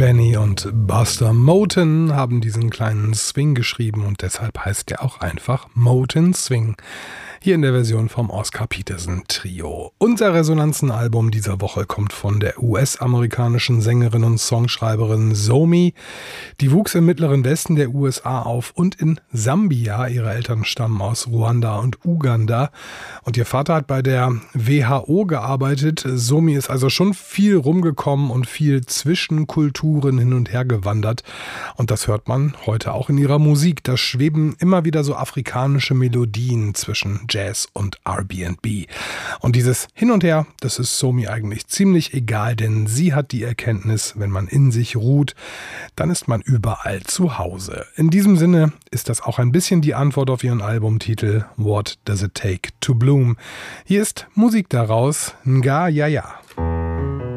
Benny und Buster Moten haben diesen kleinen Swing geschrieben und deshalb heißt er auch einfach Moten Swing. Hier in der Version vom Oscar Peterson Trio. Unser Resonanzen-Album dieser Woche kommt von der US-amerikanischen Sängerin und Songschreiberin Somi. Die wuchs im mittleren Westen der USA auf und in Sambia. Ihre Eltern stammen aus Ruanda und Uganda. Und ihr Vater hat bei der WHO gearbeitet. Somi ist also schon viel rumgekommen und viel zwischen Kulturen hin und her gewandert. Und das hört man heute auch in ihrer Musik. Da schweben immer wieder so afrikanische Melodien zwischen Jazz und R&B. Und dieses Hin und Her, das ist Somi eigentlich ziemlich egal, denn sie hat die Erkenntnis, wenn man in sich ruht, dann ist man überall zu Hause. In diesem Sinne ist das auch ein bisschen die Antwort auf ihren Albumtitel What Does It Take to Bloom? Hier ist Musik daraus, Nga Ya Ya.